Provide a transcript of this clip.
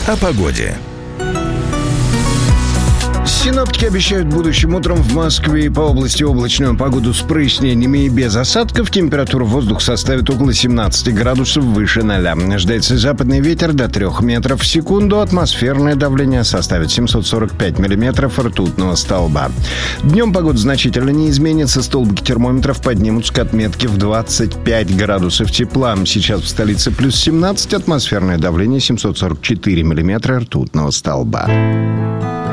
О погоде. Синоптики обещают будущим утром в Москве и по области облачную погоду с прояснениями и без осадков. Температура воздуха составит около 17 градусов выше 0. Ждается западный ветер до 3 метров в секунду. Атмосферное давление составит 745 миллиметров ртутного столба. Днем погода значительно не изменится. Столбики термометров поднимутся к отметке в 25 градусов тепла. Сейчас в столице плюс 17. Атмосферное давление 744 миллиметра ртутного столба.